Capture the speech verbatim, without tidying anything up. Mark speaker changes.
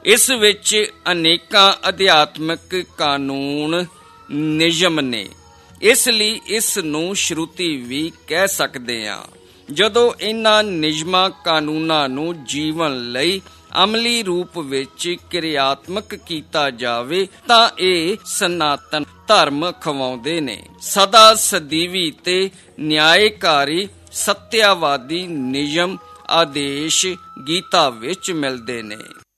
Speaker 1: ਇਸ ਵਿੱਚ ਅਨੇਕਾਂ ਅਧਿਆਤਮਿਕ ਕਾਨੂੰਨ ਨਿਯਮ ਨੇ। ਇਸ ਲਈ ਇਸ ਨੂੰ ਸ਼ਰੂਤੀ ਵੀ ਕਹਿ ਸਕਦੇ ਹਾਂ। ਜਦੋਂ ਇਹਨਾਂ ਨਿਯਮਾਂ ਕਾਨੂੰਨਾਂ ਨੂੰ ਜੀਵਨ ਲਈ ਅਮਲੀ ਰੂਪ ਵਿੱਚ ਕਿਰਿਆਤਮਕ ਕੀਤਾ ਜਾਵੇ ਤਾਂ ਇਹ ਸਨਾਤਨ ਧਰਮ ਅਖਵਾਉਂਦੇ ਨੇ। ਸਦਾ ਸਦੀਵੀ ਤੇ ਨਿਆਇਕਾਰੀ ਸੱਤਿਆਵਾਦੀ ਨਿਯਮ ਆਦੇਸ਼ ਗੀਤਾ ਵਿੱਚ ਮਿਲਦੇ ਨੇ।